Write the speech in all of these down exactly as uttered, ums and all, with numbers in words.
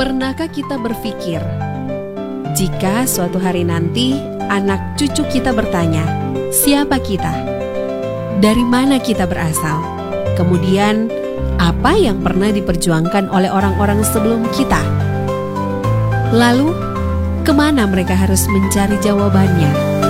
Pernahkah kita berpikir, jika suatu hari nanti anak cucu kita bertanya, siapa kita? Dari mana kita berasal? Kemudian, apa yang pernah diperjuangkan oleh orang-orang sebelum kita? Lalu, kemana mereka harus mencari jawabannya?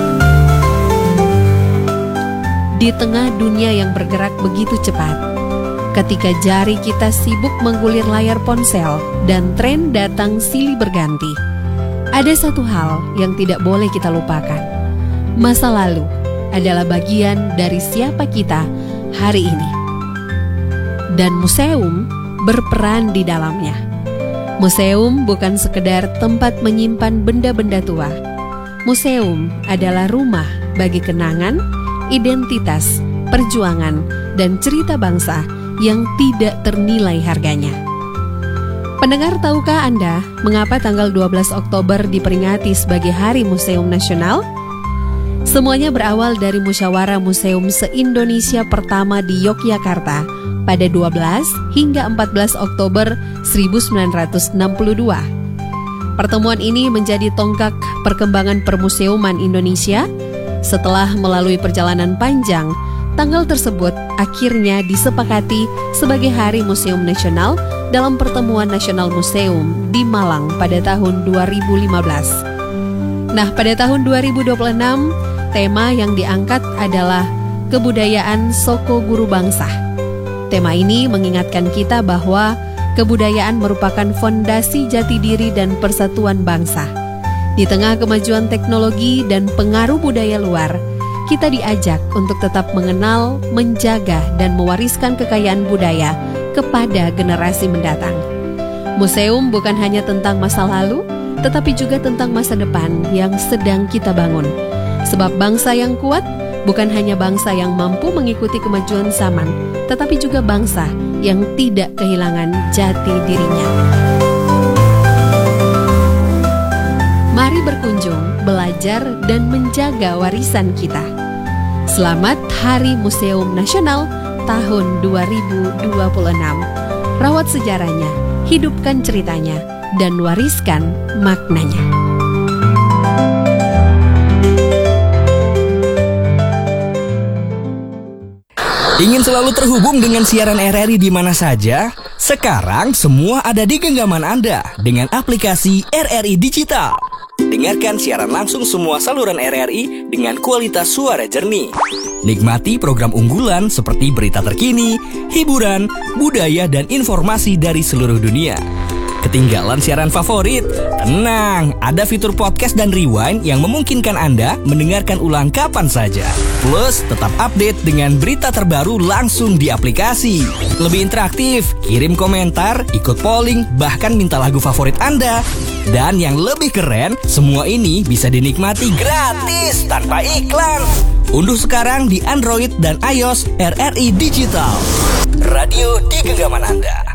Di tengah dunia yang bergerak begitu cepat, ketika jari kita sibuk menggulir layar ponsel dan tren datang silih berganti, ada satu hal yang tidak boleh kita lupakan. Masa lalu adalah bagian dari siapa kita hari ini. Dan museum berperan di dalamnya. Museum bukan sekedar tempat menyimpan benda-benda tua. Museum adalah rumah bagi kenangan, identitas, perjuangan, dan cerita bangsa yang tidak ternilai harganya. Pendengar, tahukah Anda mengapa tanggal dua belas Oktober diperingati sebagai Hari Museum Nasional? Semuanya berawal dari musyawarah museum se-Indonesia pertama di Yogyakarta pada dua belas hingga empat belas Oktober seribu sembilan ratus enam puluh dua. Pertemuan ini menjadi tonggak perkembangan permuseuman Indonesia. Setelah melalui perjalanan panjang, tanggal tersebut akhirnya disepakati sebagai Hari Museum Nasional dalam Pertemuan Nasional Museum di Malang pada tahun dua ribu lima belas. Nah, pada tahun dua ribu dua puluh enam, tema yang diangkat adalah Kebudayaan Soko Guru Bangsa. Tema ini mengingatkan kita bahwa kebudayaan merupakan fondasi jati diri dan persatuan bangsa. Di tengah kemajuan teknologi dan pengaruh budaya luar, kita diajak untuk tetap mengenal, menjaga, dan mewariskan kekayaan budaya kepada generasi mendatang. Museum bukan hanya tentang masa lalu, tetapi juga tentang masa depan yang sedang kita bangun. Sebab bangsa yang kuat bukan hanya bangsa yang mampu mengikuti kemajuan zaman, tetapi juga bangsa yang tidak kehilangan jati dirinya. Mari berkunjung, belajar, dan menjaga warisan kita. Selamat Hari Museum Nasional tahun dua ribu dua puluh enam. Rawat sejarahnya, hidupkan ceritanya, dan wariskan maknanya. Ingin selalu terhubung dengan siaran R R I di mana saja? Sekarang semua ada di genggaman Anda dengan aplikasi R R I Digital. Dengarkan siaran langsung semua saluran R R I dengan kualitas suara jernih. Nikmati program unggulan seperti berita terkini, hiburan, budaya, dan informasi dari seluruh dunia. Ketinggalan siaran favorit? Tenang, ada fitur podcast dan rewind yang memungkinkan Anda mendengarkan ulang kapan saja. Plus, tetap update dengan berita terbaru langsung di aplikasi. Lebih interaktif, kirim komentar, ikut polling, bahkan minta lagu favorit Anda. Dan yang lebih keren, semua ini bisa dinikmati gratis tanpa iklan. Unduh sekarang di Android dan iOS R R I Digital. Radio di genggaman Anda.